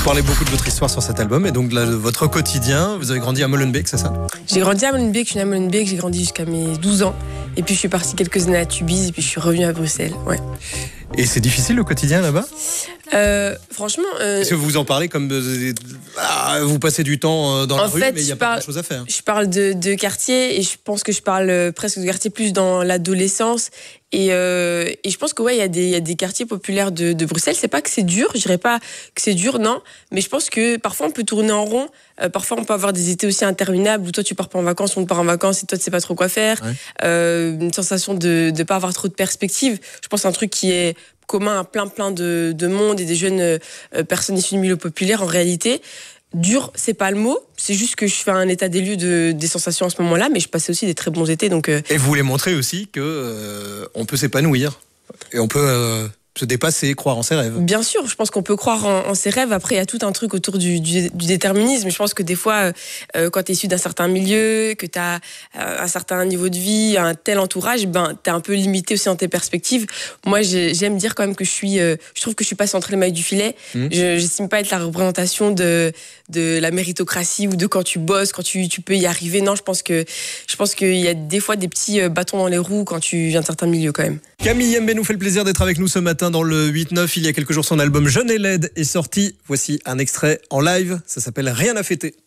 parlez beaucoup de votre histoire sur cet album et donc de votre quotidien. Vous avez grandi à Molenbeek, c'est ça? J'ai grandi à Molenbeek, je suis née à Molenbeek, j'ai grandi jusqu'à mes 12 ans. Et puis je suis partie quelques années à Tubize et puis je suis revenue à Bruxelles. Ouais. Et c'est difficile le quotidien là-bas? Franchement. Est-ce que vous en parlez comme vous passez du temps dans la rue, mais il n'y a pas de choses à faire? Je parle de quartier et je pense que je parle presque de quartier plus dans l'adolescence. Et je pense que ouais, il y a des quartiers populaires de Bruxelles. C'est pas que c'est dur, je dirais pas que c'est dur, non. Mais je pense que parfois on peut tourner en rond. Parfois on peut avoir des étés aussi interminables où toi tu pars pas en vacances, on part en vacances et toi tu sais pas trop quoi faire. Ouais. Une sensation de pas avoir trop de perspective. Je pense que c'est un truc qui est commun à plein de monde et des jeunes personnes issues du milieu populaire en réalité. Dur, c'est pas le mot, c'est juste que je fais un état des lieux des sensations à ce moment-là, mais je passais aussi des très bons étés. Donc, Et vous voulez montrer aussi qu'on peut s'épanouir et on peut se dépasser, croire en ses rêves. Bien sûr, je pense qu'on peut croire en ses rêves. Après, il y a tout un truc autour du déterminisme. Je pense que des fois, quand tu es issu d'un certain milieu, que tu as un certain niveau de vie, un tel entourage, tu es un peu limité aussi dans tes perspectives. Moi, j'aime dire quand même que je trouve que je suis passée entre les mailles du filet. J'estime pas être la représentation de la méritocratie ou de quand tu bosses, quand tu peux y arriver. Non, je pense qu'il y a des fois des petits bâtons dans les roues quand tu viens de certains milieux quand même. Camille Mbé nous fait le plaisir d'être avec nous ce matin dans le 8-9. Il y a quelques jours, son album Jeune et laide est sorti. Voici un extrait en live. Ça s'appelle Rien à fêter.